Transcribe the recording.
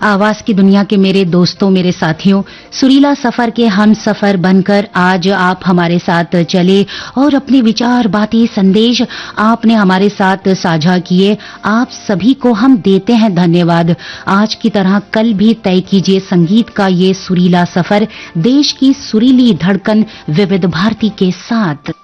आवाज की दुनिया के मेरे दोस्तों, मेरे साथियों, सुरीला सफर के हम सफर बनकर आज आप हमारे साथ चले और अपने विचार, बातें, संदेश आपने हमारे साथ साझा किए। आप सभी को हम देते हैं धन्यवाद। आज की तरह कल भी तय कीजिए संगीत का ये सुरीला सफर, देश की सुरीली धड़कन विविध भारती के साथ।